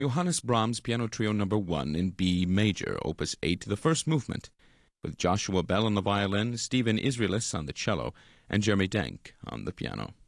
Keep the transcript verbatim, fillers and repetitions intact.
Johannes Brahms Piano Trio Number one in B major, Opus eight, the first movement, with Joshua Bell on the violin, Stephen Israelis on the cello, and Jeremy Denk on the piano.